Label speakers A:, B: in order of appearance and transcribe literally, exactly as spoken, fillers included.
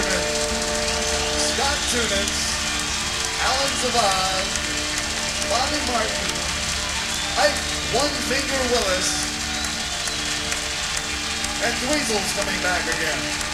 A: Ackerman, Scott Tunis, Alan Zavad, Bobby Martin, Ike One Finger Willis, and Dweezil's coming back again.